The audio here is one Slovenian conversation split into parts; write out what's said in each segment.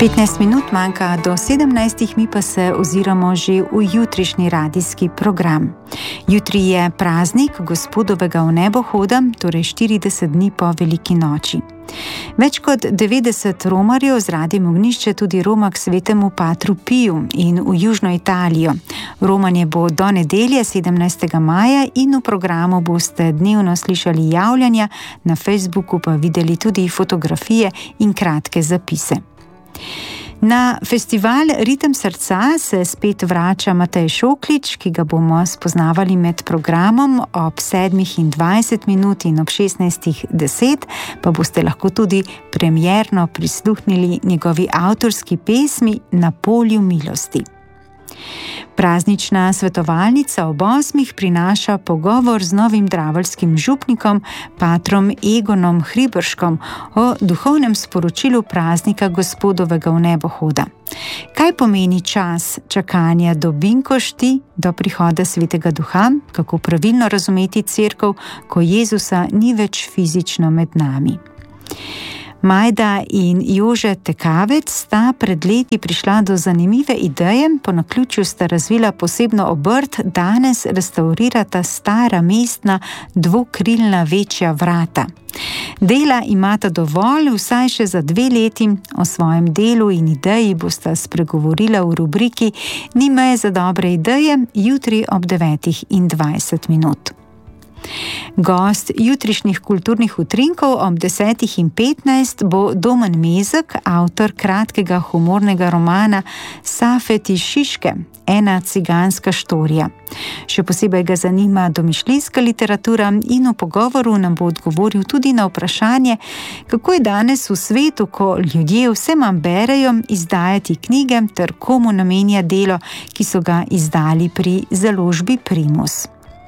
15 minut manjka do 17, mi pa se oziramo že v jutrišnji radijski program. Jutri je praznik Gospodovega vnebohoda, torej 40 dni po Veliki noči. Več kot 90 romarjev z Radiem Ognjišče tudi roma k svetemu Patru Piju in v Južno Italijo. Romanje bo do nedelje 17. maja in v programu boste dnevno slišali javljanja, na Facebooku pa videli tudi fotografije in kratke zapise. Na festival Ritem srca se spet vrača Matej Šoklič, ki ga bomo spoznavali med programom ob 7:20 in ob 16:10, pa boste lahko tudi premierno prisluhnili njegovi avtorski pesmi Na polju milosti. Praznična svetovalnica ob 8 prinaša pogovor z novim draveljskim župnikom, patrom Egonom Hribrškom, o duhovnem sporočilu praznika Gospodovega vnebohoda. Kaj pomeni čas čakanja do binkošti, do prihoda Svetega Duha, kako pravilno razumeti cerkev, ko Jezusa ni več fizično med nami? Majda in Jože Tekavec sta pred leti prišla do zanimive ideje, po naključju sta razvila posebno obrt, danes restavrirata stara mestna dvokrilna večja vrata. Dela imata dovolj vsaj še za 2 leti, o svojem delu in ideji bosta spregovorila v rubriki Ni meje za dobre ideje, jutri ob 9:20. Gost jutrišnjih kulturnih utrinkov ob 10:15 bo Domen Mezek, avtor kratkega humornega romana Safet iz Šiške, ena ciganska štorija. Še posebej ga zanima domišljijska literatura in v pogovoru nam bo odgovoril tudi na vprašanje, kako je danes v svetu, ko ljudje vse manj berejo, izdajati knjige ter komu namenja delo, ki so ga izdali pri založbi Primus.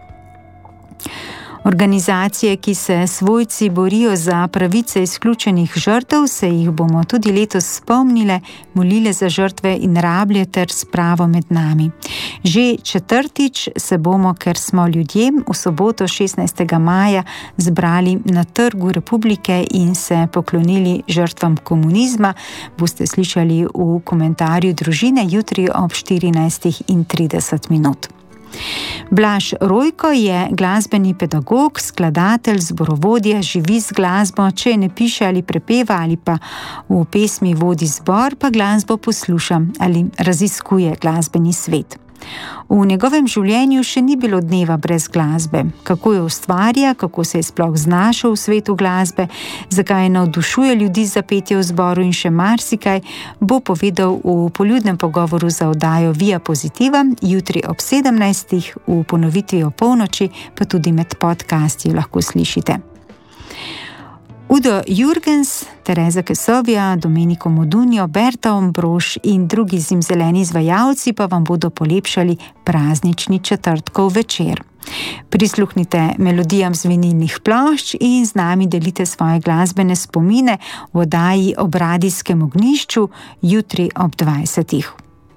Organizacije, ki se svojci borijo za pravice izključenih žrtev, se jih bomo tudi letos spomnile, molile za žrtve in rablje ter spravo med nami. Že 4. se bomo, ker smo ljudje, v soboto 16. maja zbrali na Trgu Republike in se poklonili žrtvam komunizma, boste slišali v komentarju družine jutri ob 14:30. Blaž Rojko je glasbeni pedagog, skladatelj, zborovodja, živi z glasbo, če ne piše ali prepeva ali pa v pesmi vodi zbor, pa glasbo posluša ali raziskuje glasbeni svet. V njegovem življenju še ni bilo dneva brez glasbe. Kako jo ustvarja, kako se je sploh znašel v svetu glasbe, zakaj navdušuje ljudi za petje v zboru in še marsikaj, bo povedal v poljudnem pogovoru za oddajo Via Positiva, jutri ob 17, v ponovitvi o polnoči, pa tudi med podcasti lahko slišite. Udo Jürgens, Tereza Kesovja, Domenico Modugno, Berta Ombrož in drugi zimzeleni izvajalci pa vam bodo polepšali praznični četrtkov večer. Prisluhnite melodijam z vinilnih plošč in z nami delite svoje glasbene spomine v oddaji ob Radijskem ognjišču jutri ob 20.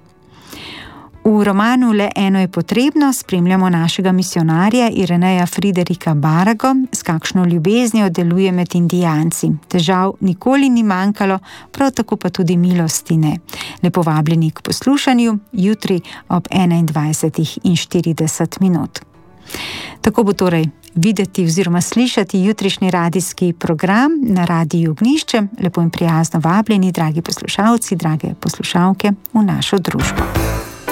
V romanu Le eno je potrebno spremljamo našega misionarja Ireneja Friderika Barago, s kakšno ljubeznijo deluje med Indijanci. Težav nikoli ni manjkalo, prav tako pa tudi milosti ne. Lepo vabljeni k poslušanju jutri ob 21:40. Tako bo torej videti oziroma slišati jutrišnji radijski program na Radiju Ognjišče. Lepo in prijazno vabljeni, dragi poslušalci, drage poslušalke, v našo družbo.